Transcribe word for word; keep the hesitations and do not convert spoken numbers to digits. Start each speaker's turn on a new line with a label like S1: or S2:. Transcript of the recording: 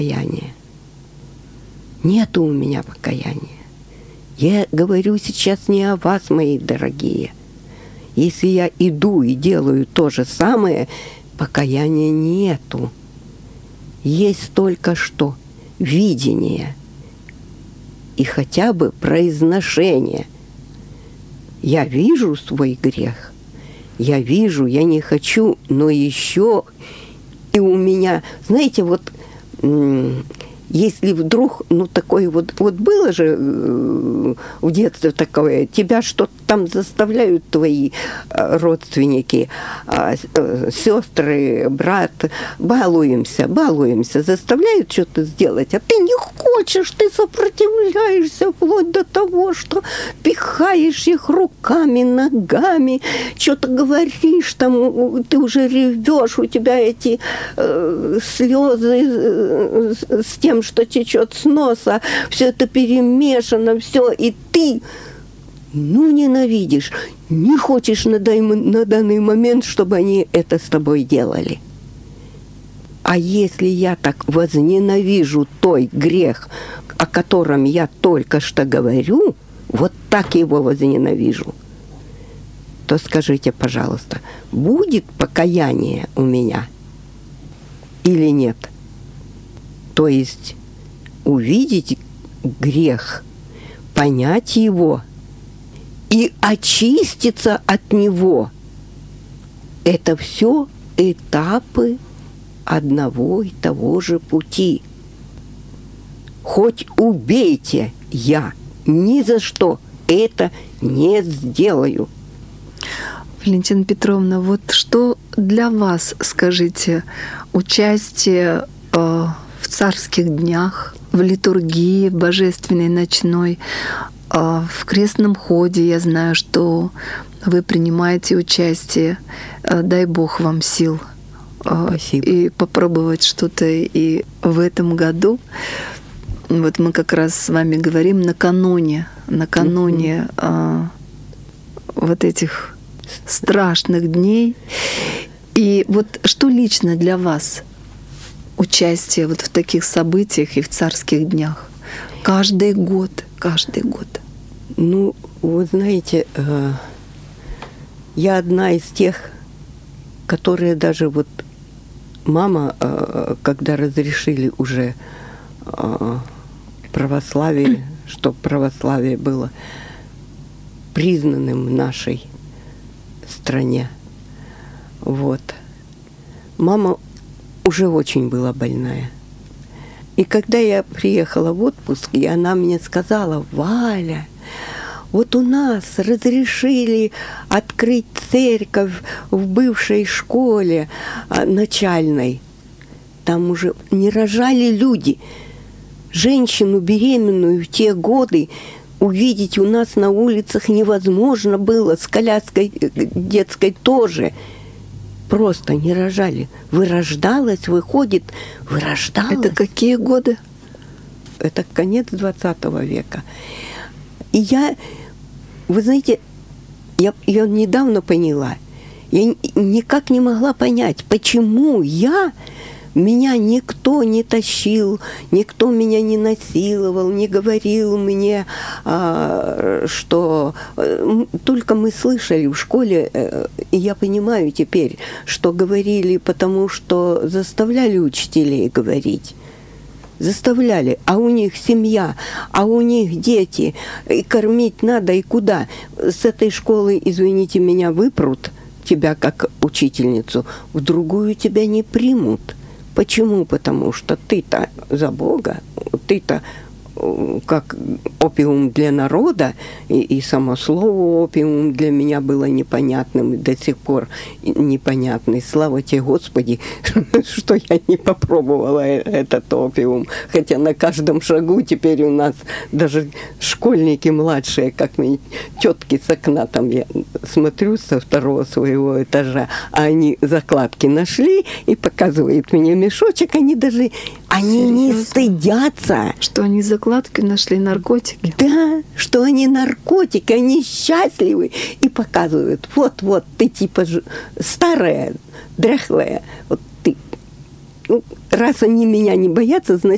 S1: покаяния. Нету у меня покаяния. Я говорю сейчас не о вас, мои дорогие. Если я иду и делаю то же самое, покаяния нету. Есть только что видение и хотя бы произношение. Я вижу свой грех. Я вижу, я не хочу, но еще и у меня, знаете, вот если вдруг, ну, такое вот, вот было же э, в детстве такое, тебя что-то там заставляют твои э, родственники, э, э, сестры, брат, балуемся, балуемся, заставляют что-то сделать, а ты не хочешь, ты сопротивляешься вплоть до того, что пихаешь их руками, ногами, что-то говоришь, там, ты уже ревешь, у тебя эти э, слезы э, с тем, что течет с носа, все это перемешано, все, и ты, ну, ненавидишь, не хочешь на, дай, на данный момент, чтобы они это с тобой делали. А если я так возненавижу той грех, о котором я только что говорю, вот так его возненавижу, то скажите, пожалуйста, будет покаяние у меня или нет? То есть увидеть грех, понять его и очиститься от него. Это все этапы одного и того же пути. Хоть убейте, я ни за что это не сделаю.
S2: Валентина Петровна, вот что для вас, скажите, участие э, в царских днях, в литургии, в божественной ночной, э, в крестном ходе, я знаю, что вы принимаете участие. Э, дай Бог вам сил э,
S1: Спасибо.
S2: И попробовать что-то и в этом году. Вот мы как раз с вами говорим накануне, накануне э, вот этих страшных дней. И вот что лично для вас участие вот в таких событиях и в царских днях? Каждый год, каждый год.
S1: Ну, вы знаете, э, я одна из тех, которые даже вот мама, э, когда разрешили уже э, православие, чтобы православие было признанным в нашей стране. Вот. Мама уже очень была больная. И когда я приехала в отпуск, и она мне сказала: Валя, вот у нас разрешили открыть церковь в бывшей школе начальной. Там уже не рожали люди. Женщину беременную в те годы увидеть у нас на улицах невозможно было, с коляской детской тоже. Просто не рожали. Вырождалась, выходит, вырождалась.
S2: Это какие годы?
S1: Это конец двадцатого века. И я, вы знаете, я, я недавно поняла, я никак не могла понять, почему я... Меня никто не тащил, никто меня не насиловал, не говорил мне, а, что... Только мы слышали в школе, и я понимаю теперь, что говорили, потому что заставляли учителей говорить. Заставляли, а у них семья, а у них дети, и кормить надо, и куда? С этой школы, извините меня, выпрут тебя как учительницу, в другую тебя не примут. Почему? Потому что ты-то за Бога, ты-то как опиум для народа, и, и само слово опиум для меня было непонятным, и до сих пор непонятный. Слава тебе, Господи, что я не попробовала этот опиум. Хотя на каждом шагу теперь у нас даже школьники младшие, как мне тетки с окна, там я смотрю со второго своего этажа, а они закладки нашли и показывают мне мешочек, они даже, они не стыдятся.
S2: Что они закладки нашли, наркотики?
S1: Да, что они наркотики, они счастливы. И показывают, вот-вот, ты типа старая, дряхлая, вот ты. Ну, раз они меня не боятся, значит,